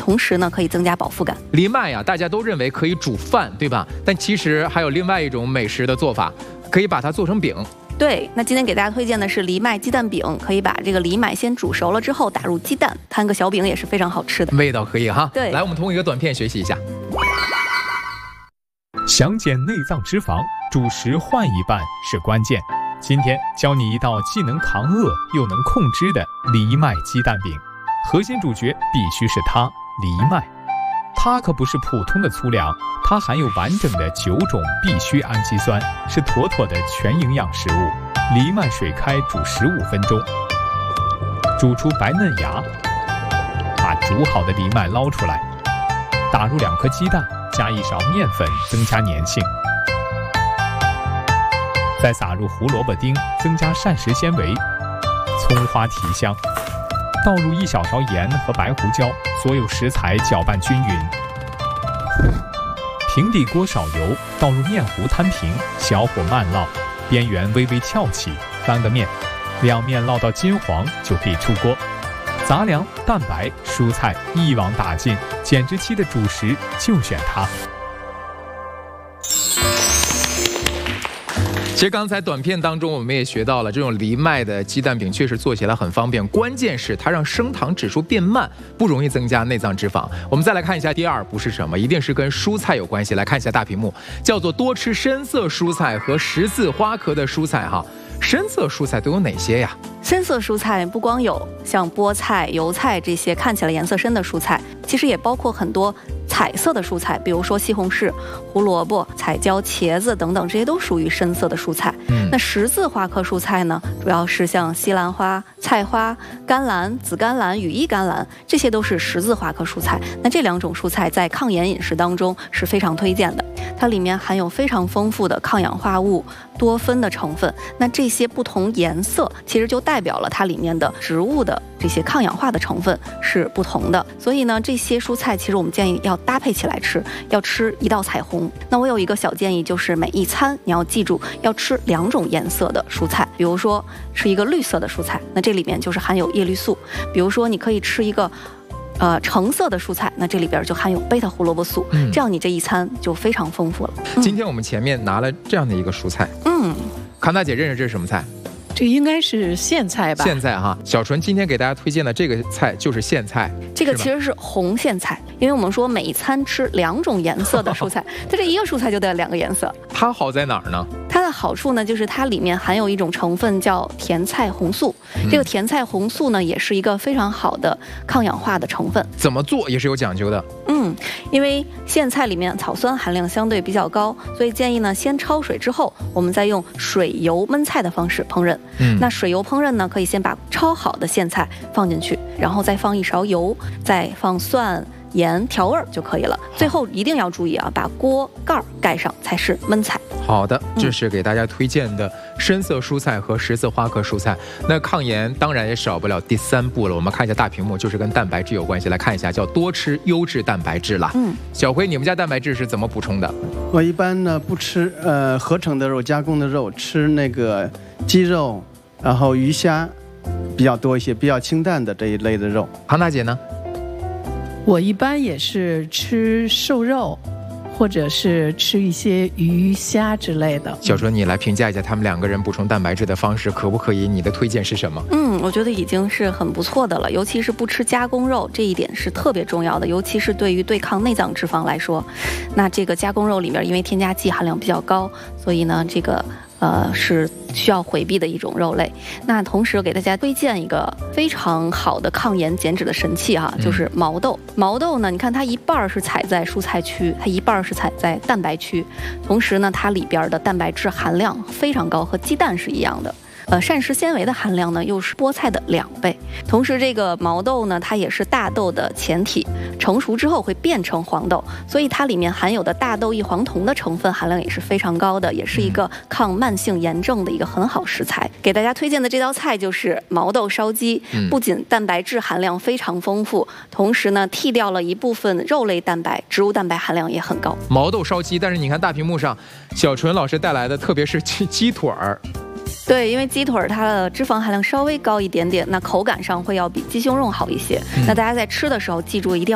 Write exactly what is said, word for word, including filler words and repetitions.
同时呢可以增加饱腹感。 藜麦呀，大家都认为可以煮饭，对吧？但其实还有另外一种美食的做法，可以把它做成饼。 对，那今天给大家推荐的是藜麦鸡蛋饼，可以把这个藜麦先煮熟了之后打入鸡蛋，摊个小饼也是非常好吃的， 味道可以哈。 对， 来，我们通过一个短片学习一下。 想减内脏脂肪，主食换一半是关键。今天教你一道既能扛饿又能控脂的藜麦鸡蛋饼，核心主角必须是它——藜麦。它可不是普通的粗粮，它含有完整的九种必需氨基酸，是妥妥的全营养食物。藜麦水开煮十五分钟，煮出白嫩芽，把煮好的藜麦捞出来，打入两颗鸡蛋，加一勺面粉增加粘性，再撒入胡萝卜丁增加膳食纤维，葱花提香，倒入一小勺盐和白胡椒，所有食材搅拌均匀。平底锅少油，倒入面糊摊平，小火慢烙，边缘微微翘起，翻个面，两面烙到金黄就可以出锅。杂粮、蛋白、蔬菜一网打尽，减脂期的主食就选它。 其实刚才短片当中我们也学到了，这种藜麦的鸡蛋饼确实做起来很方便，关键是它让升糖指数变慢，不容易增加内脏脂肪。我们再来看一下第二步是什么，一定是跟蔬菜有关系。来看一下大屏幕，叫做多吃深色蔬菜和十字花科的蔬菜哈。深色蔬菜都有哪些呀？ 深色蔬菜不光有像菠菜、油菜这些看起来颜色深的蔬菜，其实也包括很多彩色的蔬菜，比如说西红柿、胡萝卜、彩椒、茄子等等，这些都属于深色的蔬菜。嗯，那十字花科蔬菜呢，主要是像西兰花、菜花、甘蓝、紫甘蓝、羽衣甘蓝，这些都是十字花科蔬菜。那这两种蔬菜在抗炎饮食当中是非常推荐的，它里面含有非常丰富的抗氧化物、多酚的成分。那这些不同颜色，其实就代表了它里面的植物的这些抗氧化的成分是不同的。所以呢，这些蔬菜其实我们建议要搭配起来吃，要吃一道彩虹。那我有一个小建议，就是每一餐你要记住要吃两种颜色的蔬菜，比如说吃一个绿色的蔬菜，那这里面就是含有叶绿素；比如说你可以吃一个呃橙色的蔬菜，那这里边就含有贝塔胡萝卜素，嗯、这样你这一餐就非常丰富了。 嗯、今天我们前面拿了这样的一个蔬菜，嗯，康大姐认识这是什么菜？ 这应该是苋菜吧？ 苋菜哈，小纯今天给大家推荐的这个菜就是苋菜。 这个其实是红苋菜，因为我们说每一餐吃两种颜色的蔬菜，它这一个蔬菜就得两个颜色。 它好在哪儿呢？ 它的好处呢，就是它里面含有一种成分叫甜菜红素。嗯、这个甜菜红素呢，也是一个非常好的抗氧化的成分。 怎么做也是有讲究的。 嗯，因为苋菜里面草酸含量相对比较高，所以建议呢先焯水之后，我们再用水油焖菜的方式烹饪。嗯，那水油烹饪呢，可以先把焯好的苋菜放进去，然后再放一勺油，再放蒜、盐调味就可以了。最后一定要注意啊，把锅盖盖上才是焖菜。 好的，这是给大家推荐的深色蔬菜和十字花科蔬菜。那抗炎当然也少不了第三步了，我们看一下大屏幕，就是跟蛋白质有关系。来看一下，叫多吃优质蛋白质啦。嗯，小辉，你们家蛋白质是怎么补充的？ 我一般呢不吃呃合成的肉、加工的肉，吃那个鸡肉，然后鱼虾比较多一些，比较清淡的这一类的肉。 康大姐呢？ 我一般也是吃瘦肉，或者是吃一些鱼虾之类的。 小纯，你来评价一下他们两个人补充蛋白质的方式可不可以？你的推荐是什么？ 嗯，我觉得已经是很不错的了，尤其是不吃加工肉，这一点是特别重要的，尤其是对于对抗内脏脂肪来说。那这个加工肉里面因为添加剂含量比较高，所以呢这个呃是需要回避的一种肉类。那同时给大家推荐一个非常好的抗炎减脂的神器哈，就是毛豆。嗯、毛豆呢，你看它一半是采在蔬菜区，它一半是采在蛋白区，同时呢它里边的蛋白质含量非常高，和鸡蛋是一样的。呃，膳食纤维的含量呢，又是菠菜的两倍。同时，这个毛豆呢，它也是大豆的前体，成熟之后会变成黄豆，所以它里面含有的大豆异黄酮的成分含量也是非常高的，也是一个抗慢性炎症的一个很好食材。给大家推荐的这道菜就是毛豆烧鸡，不仅蛋白质含量非常丰富，同时呢，剔掉了一部分肉类蛋白，植物蛋白含量也很高。 毛豆烧鸡，但是你看大屏幕上，小纯老师带来的，特别是鸡鸡腿儿。 对，因为鸡腿它的脂肪含量稍微高一点点，那口感上会要比鸡胸肉好一些。嗯、那大家在吃的时候，记住一定要